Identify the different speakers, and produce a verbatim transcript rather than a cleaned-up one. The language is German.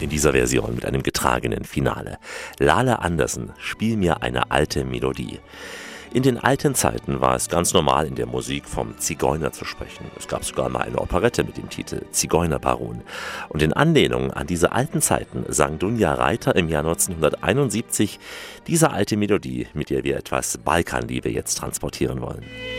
Speaker 1: in dieser Version mit einem getragenen Finale. Lale Andersen, Spiel mir eine alte Melodie. In den alten Zeiten war es ganz normal, in der Musik vom Zigeuner zu sprechen. Es gab sogar mal eine Operette mit dem Titel Zigeunerbaron. Und in Anlehnung an diese alten Zeiten sang Dunja Reiter im Jahr neunzehnhunderteinundsiebzig diese alte Melodie, mit der wir etwas Balkanliebe jetzt transportieren wollen.